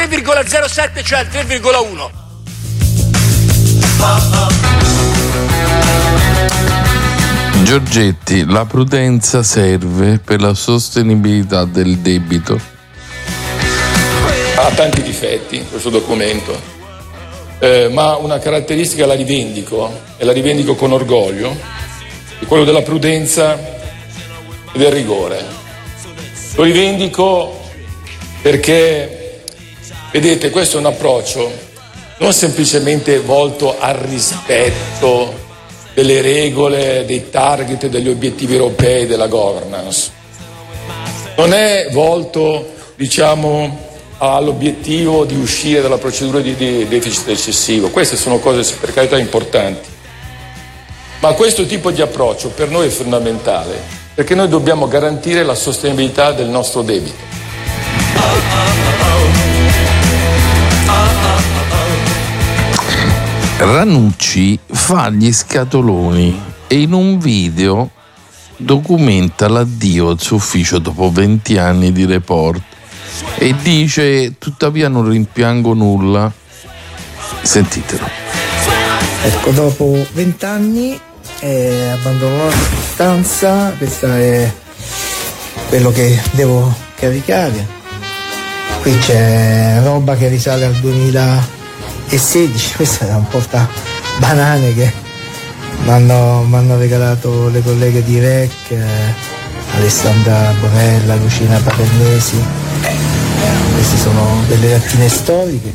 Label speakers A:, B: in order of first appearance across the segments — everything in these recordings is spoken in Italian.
A: 3,07, cioè il 3,1.
B: Giorgetti, la prudenza serve per la sostenibilità del debito.
C: Ha tanti difetti questo documento, ma una caratteristica la rivendico, e la rivendico con orgoglio, è quello della prudenza e del rigore. Lo rivendico perché, vedete, questo è un approccio non semplicemente volto al rispetto delle regole, dei target e degli obiettivi europei della governance. Non è volto, all'obiettivo di uscire dalla procedura di deficit eccessivo. Queste sono cose per carità importanti. Ma questo tipo di approccio per noi è fondamentale, perché noi dobbiamo garantire la sostenibilità del nostro debito.
B: Ranucci fa gli scatoloni e in un video documenta l'addio al suo ufficio dopo 20 anni di report e dice: tuttavia non rimpiango nulla. Sentitelo.
D: Ecco, dopo 20 anni abbandono la stanza, questa è quello che devo caricare. Qui c'è roba che risale al 2016, questo è un portabanane che mi hanno regalato le colleghe di REC, Alessandra Borella, Lucina Paternesi. Queste sono delle lattine storiche.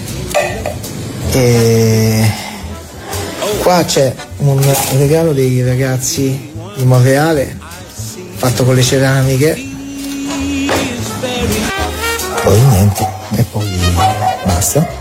D: E qua c'è un regalo dei ragazzi di Monreale fatto con le ceramiche. Poi niente, e poi basta.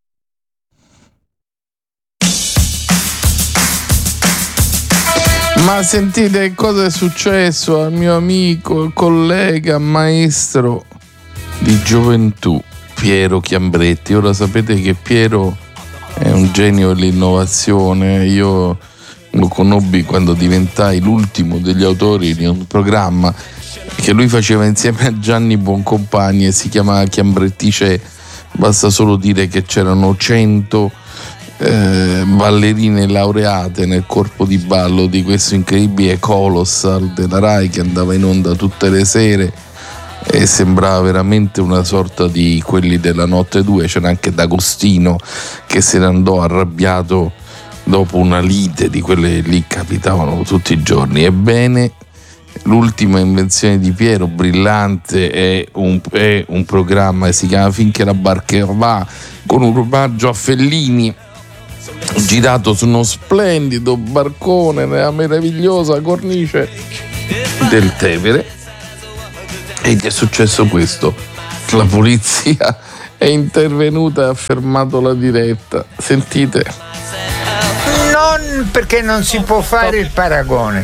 B: Ma sentite cosa è successo al mio amico, collega, maestro di gioventù, Piero Chiambretti. Ora sapete che Piero è un genio dell'innovazione. Io lo conobbi quando diventai l'ultimo degli autori di un programma che lui faceva insieme a Gianni Boncompagni e si chiamava Chiambrettice. Basta solo dire che c'erano 100 ballerine laureate nel corpo di ballo di questo incredibile Colossal della Rai che andava in onda tutte le sere e sembrava veramente una sorta di quelli della Notte 2. C'era anche D'Agostino che se ne andò arrabbiato dopo una lite di quelle lì capitavano tutti i giorni. Ebbene, l'ultima invenzione di Piero, brillante, è un programma che si chiama Finché la barca va, con un omaggio a Fellini, girato su uno splendido barcone nella meravigliosa cornice del Tevere. E gli è successo questo: la polizia è intervenuta e ha fermato la diretta. Sentite.
E: Non perché non si può fare il paragone.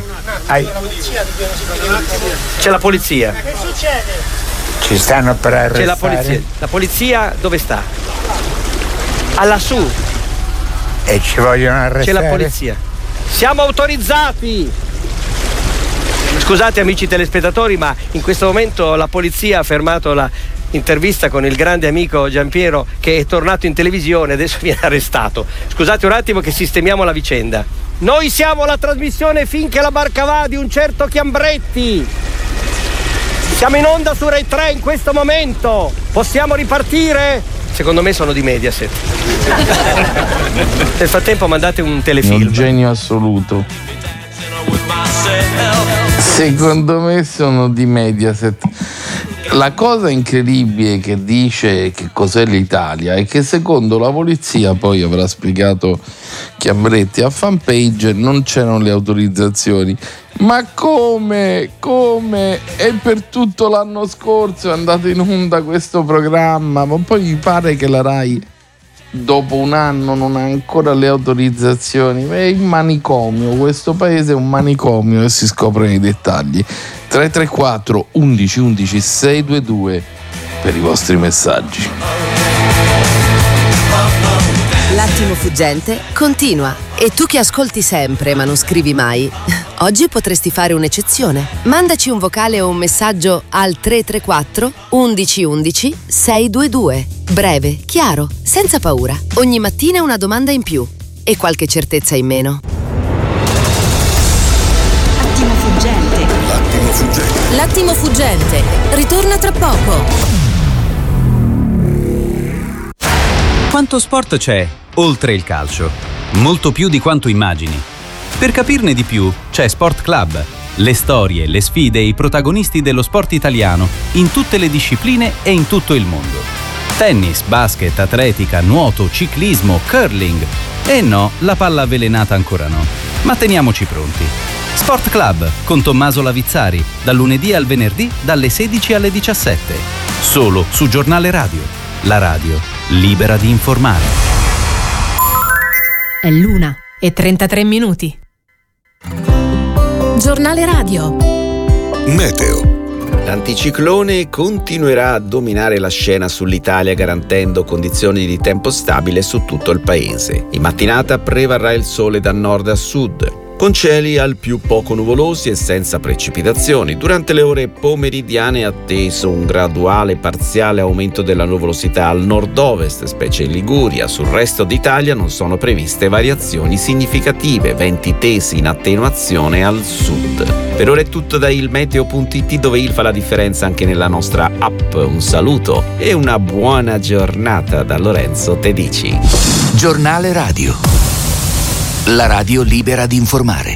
F: C'è la polizia.
E: Che succede? Ci stanno per arrestare.
F: C'è la polizia. La polizia dove sta? All'assù.
E: E ci vogliono arrestare.
F: C'è la polizia. Siamo autorizzati. Scusate amici telespettatori, ma in questo momento la polizia ha fermato la intervista con il grande amico Giampiero, che è tornato in televisione, adesso viene arrestato. Scusate un attimo che sistemiamo la vicenda. Noi siamo la trasmissione Finché la barca va di un certo Chiambretti. Siamo in onda su Rai 3 in questo momento. Possiamo ripartire? Secondo me sono di Mediaset. Nel frattempo mandate un telefilm.
B: Un genio assoluto. Secondo me sono di Mediaset. La cosa incredibile che dice che cos'è l'Italia è che secondo la polizia, poi avrà spiegato Chiambretti a Fanpage, non c'erano le autorizzazioni. Ma come? E per tutto l'anno scorso è andato in onda questo programma, ma poi mi pare che la Rai dopo un anno non ha ancora le autorizzazioni. È il manicomio, questo paese è un manicomio e si scoprono i dettagli. 334 11 11 622 per i vostri messaggi.
G: L'attimo fuggente continua e tu che ascolti sempre ma non scrivi mai, Oggi potresti fare un'eccezione. Mandaci un vocale o un messaggio al 334 11 11 622. Breve, chiaro, senza paura. Ogni mattina una domanda in più e qualche certezza in meno.
H: L'attimo fuggente.
G: L'attimo fuggente. Ritorna tra poco.
I: Quanto sport c'è oltre il calcio? Molto più di quanto immagini. Per capirne di più c'è Sport Club. Le storie, le sfide e i protagonisti dello sport italiano in tutte le discipline e in tutto il mondo. Tennis, basket, atletica, nuoto, ciclismo, curling. E no, la palla avvelenata ancora no. Ma teniamoci pronti. Sport Club con Tommaso Lavizzari, dal lunedì al venerdì dalle 16 alle 17. Solo su Giornale Radio. La radio libera di informare.
J: È l'1:33.
G: Giornale Radio.
K: Meteo. L'anticiclone continuerà a dominare la scena sull'Italia garantendo condizioni di tempo stabile su tutto il paese. In mattinata prevarrà il sole da nord a sud, con cieli al più poco nuvolosi e senza precipitazioni. Durante le ore pomeridiane è atteso un graduale parziale aumento della nuvolosità al nord-ovest, specie in Liguria. Sul resto d'Italia non sono previste variazioni significative, venti tesi in attenuazione al sud. Per ora è tutto da ilmeteo.it, dove il fa la differenza anche nella nostra app. Un saluto e una buona giornata da Lorenzo Tedici.
L: Giornale Radio. La radio libera di informare.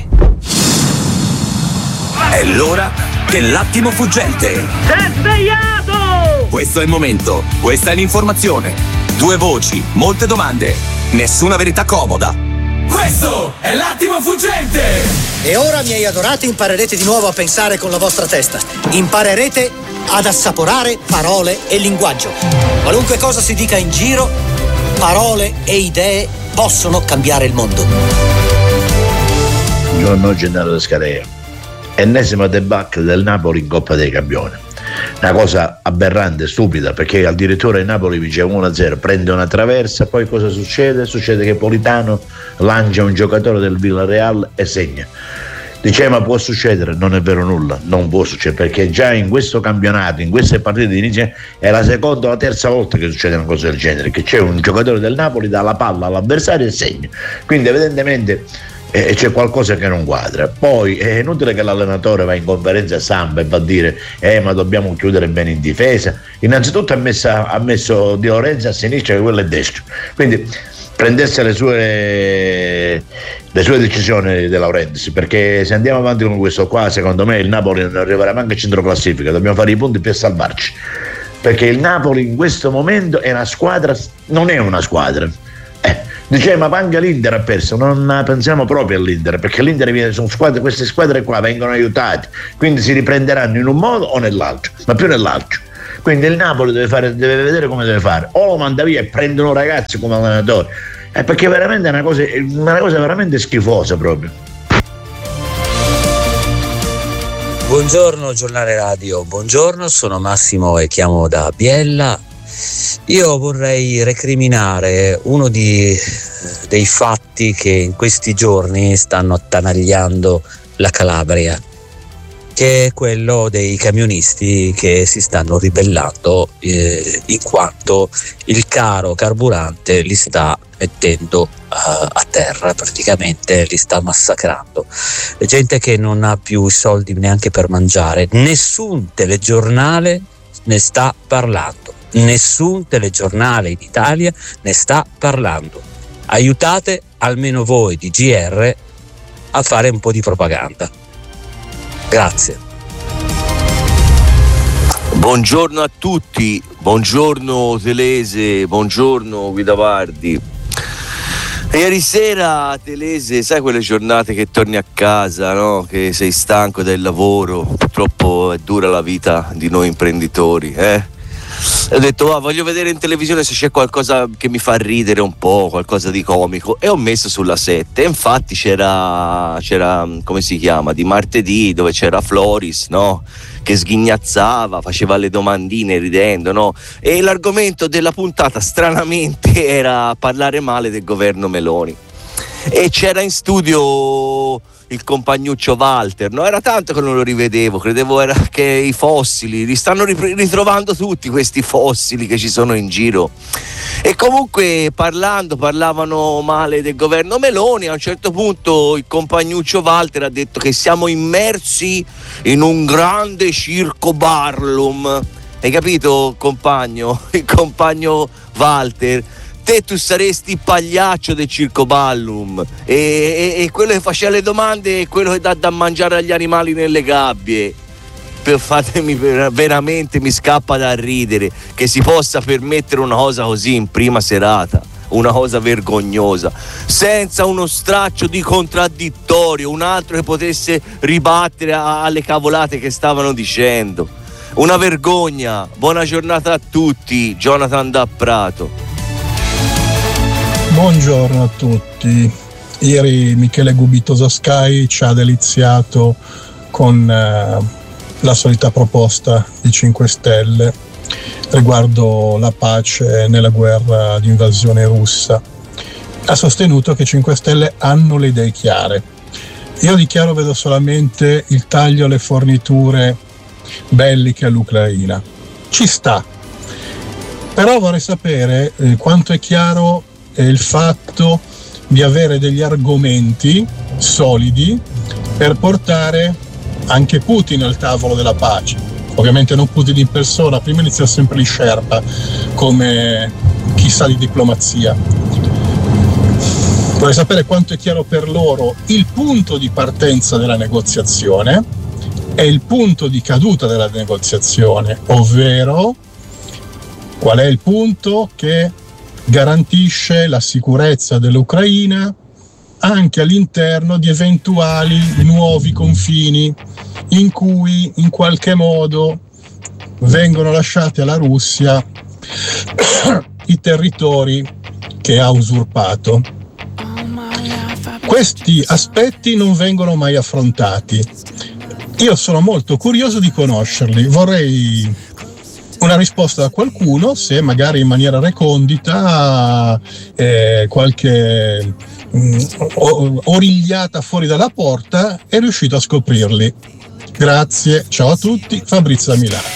M: È l'ora dell'attimo fuggente.
A: Sei svegliato!
M: Questo è il momento, questa è l'informazione. Due voci, molte domande, nessuna verità comoda. Questo è l'attimo fuggente!
N: E ora, miei adorati, imparerete di nuovo a pensare con la vostra testa. Imparerete ad assaporare parole e linguaggio. Qualunque cosa si dica in giro, parole e idee possono cambiare il mondo.
O: Buongiorno Gennaro Scalea. Ennesima debacle del Napoli in Coppa dei Campioni. Una cosa aberrante, stupida, perché al direttore Napoli vince 1-0, prende una traversa, poi cosa succede? Succede che Politano lancia un giocatore del Villarreal e segna. Dice, ma può succedere? Non è vero nulla, non può succedere, perché già in questo campionato, in queste partite di inizio, è la seconda o la terza volta che succede una cosa del genere, che c'è un giocatore del Napoli, dà la palla all'avversario e segna. Quindi evidentemente c'è qualcosa che non quadra. Poi è inutile che l'allenatore va in conferenza stampa e va a dire ma dobbiamo chiudere bene in difesa. Innanzitutto ha messo Di Lorenzo a sinistra e quello è destro, quindi prendesse le sue decisioni De Laurentiis, perché se andiamo avanti con questo qua, secondo me il Napoli non arriverà neanche a centro classifica. Dobbiamo fare i punti per salvarci, perché il Napoli in questo momento è una squadra, non è una squadra. Dice, ma anche l'Inter ha perso. Non pensiamo proprio all'Inter, perché l'Inter viene su squadre, queste squadre qua vengono aiutate, quindi si riprenderanno in un modo o nell'altro, ma più nell'altro. Quindi il Napoli deve vedere come deve fare, o lo manda via e prendono ragazzi come allenatore, perché veramente è una cosa veramente schifosa proprio.
P: Buongiorno Giornale Radio, buongiorno, sono Massimo e chiamo da Biella. Io vorrei recriminare uno dei fatti che in questi giorni stanno attanagliando la Calabria, che è quello dei camionisti che si stanno ribellando in quanto il caro carburante li sta mettendo a terra, praticamente li sta massacrando. Gente che non ha più i soldi neanche per mangiare. Nessun telegiornale ne sta parlando, nessun telegiornale in Italia ne sta parlando. Aiutate almeno voi di GR a fare un po' di propaganda. Grazie.
Q: Buongiorno a tutti, buongiorno Telese, buongiorno Guida Vardi. Ieri sera, Telese, sai quelle giornate che torni a casa, no? Che sei stanco del lavoro, purtroppo è dura la vita di noi imprenditori, Ho detto voglio vedere in televisione se c'è qualcosa che mi fa ridere un po', qualcosa di comico, e ho messo sulla 7. E infatti c'era come si chiama, di martedì, dove c'era Floris, no? Che sghignazzava, faceva le domandine ridendo, no? E l'argomento della puntata stranamente era parlare male del governo Meloni. E c'era in studio il compagnuccio Walter, no? Era tanto che non lo rivedevo, credevo che i fossili, li stanno ritrovando tutti questi fossili che ci sono in giro. E comunque parlavano male del governo Meloni. A un certo punto il compagnuccio Walter ha detto che siamo immersi in un grande circo Barnum. Hai capito, compagno? Il compagno Walter, tu saresti il pagliaccio del circo Ballum e quello che faceva le domande è quello che dà da mangiare agli animali nelle gabbie. Veramente mi scappa da ridere che si possa permettere una cosa così in prima serata, una cosa vergognosa, senza uno straccio di contraddittorio, un altro che potesse ribattere alle cavolate che stavano dicendo. Una vergogna. Buona giornata a tutti, Jonathan da Prato.
R: Buongiorno a tutti. Ieri Michele Gubitosa Sky ci ha deliziato con la solita proposta di 5 Stelle riguardo la pace nella guerra di invasione russa. Ha sostenuto che 5 Stelle hanno le idee chiare. Io di chiaro vedo solamente il taglio alle forniture belliche all'Ucraina. Ci sta. Però vorrei sapere quanto è chiaro il fatto di avere degli argomenti solidi per portare anche Putin al tavolo della pace. Ovviamente non Putin in persona, prima inizia sempre gli Sherpa come chi sa di diplomazia. Vorrei sapere quanto è chiaro per loro il punto di partenza della negoziazione e il punto di caduta della negoziazione, ovvero qual è il punto che garantisce la sicurezza dell'Ucraina anche all'interno di eventuali nuovi confini in cui in qualche modo vengono lasciati alla Russia i territori che ha usurpato. Questi aspetti non vengono mai affrontati. Io sono molto curioso di conoscerli, vorrei una risposta da qualcuno, se magari in maniera recondita qualche origliata fuori dalla porta è riuscito a scoprirli. Grazie, ciao a tutti, Fabrizio da Milano.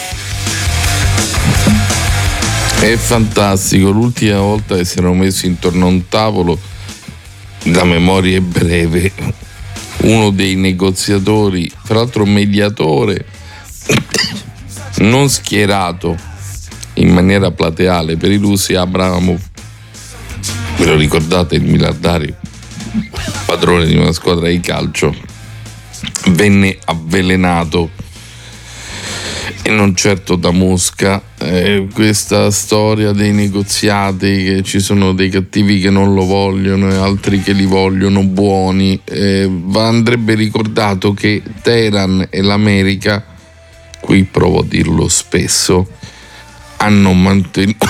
B: È fantastico, l'ultima volta che si erano messi intorno a un tavolo, la memoria è breve, uno dei negoziatori, tra l'altro mediatore, non schierato in maniera plateale per i russi, Abramov, ve lo ricordate, il miliardario padrone di una squadra di calcio, venne avvelenato e non certo da Mosca. Questa storia dei negoziati, che ci sono dei cattivi che non lo vogliono e altri che li vogliono buoni, andrebbe ricordato che Teheran e l'America, qui provo a dirlo spesso, hanno mantenuto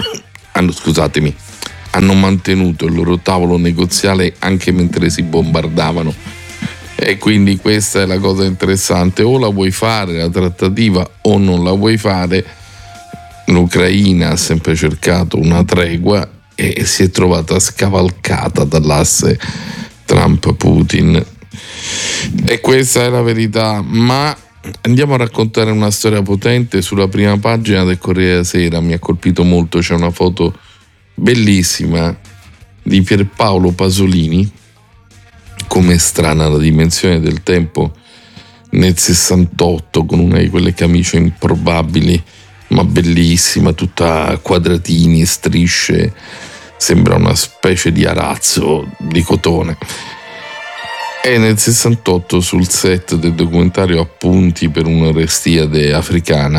B: il loro tavolo negoziale anche mentre si bombardavano, e quindi questa è la cosa interessante: o la vuoi fare la trattativa o non la vuoi fare. L'Ucraina ha sempre cercato una tregua e si è trovata scavalcata dall'asse Trump-Putin, e questa è la verità. Ma andiamo a raccontare una storia potente. Sulla prima pagina del Corriere della Sera mi ha colpito molto, c'è una foto bellissima di Pierpaolo Pasolini. Come strana la dimensione del tempo, nel 68, con una di quelle camicie improbabili ma bellissima, tutta a quadratini, strisce, sembra una specie di arazzo di cotone. E nel 68, sul set del documentario Appunti per un'Orestiade africana,